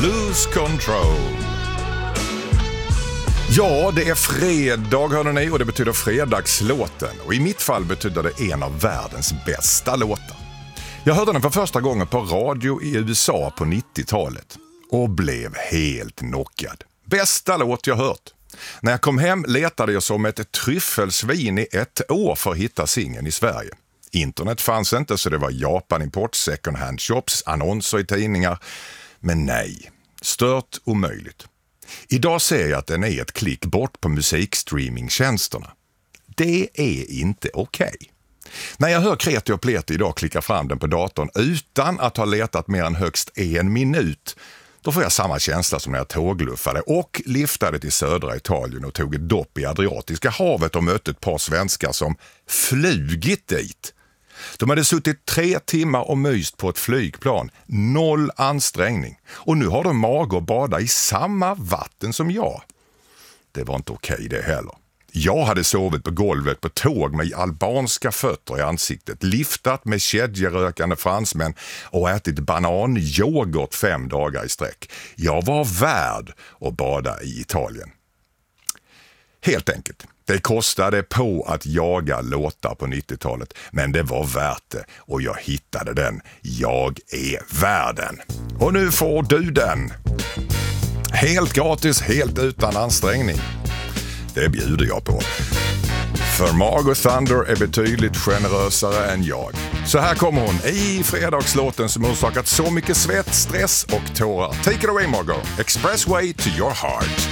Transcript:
Lose Control. Ja, det är fredag hörde ni, och det betyder fredagslåten. Och i mitt fall betyder det en av världens bästa låtar. Jag hörde den för första gången på radio i USA på 90-talet och blev helt knockad. Bästa låt jag hört. När jag kom hem letade jag som ett tryffelsvin i 1 år för att hitta singeln i Sverige. Internet fanns inte, så det var Japan-import, second hand shops, annonser i tidningar. Men nej, stört omöjligt. Idag ser jag att den är ett klick bort på musikstreamingtjänsterna. Det är inte okej. När jag hör Kreti och Pleti idag klicka fram den på datorn utan att ha letat mer än högst 1 minut, då får jag samma känsla som när jag tågluffade och liftade till södra Italien och tog ett dopp i Adriatiska havet och mötte ett par svenskar som flugit dit. De hade suttit 3 timmar och myst på ett flygplan, 0 ansträngning. Och nu har de mag att bada i samma vatten som jag. Det var inte okej det heller. Jag hade sovit på golvet på tåg med albanska fötter i ansiktet, liftat med kedjerökande fransmän och ätit bananyoghurt 5 dagar i sträck. Jag var värd att bada i Italien. Helt enkelt. Det kostade på att jaga låtar på 90-talet, men det var värt det och jag hittade den. Jag är värden. Och nu får du den. Helt gratis, helt utan ansträngning. Det bjuder jag på. För Margot Thunder är betydligt generösare än jag. Så här kommer hon i fredagslåten som orsakat så mycket svett, stress och tårar. Take it away Margot. Expressway to your heart.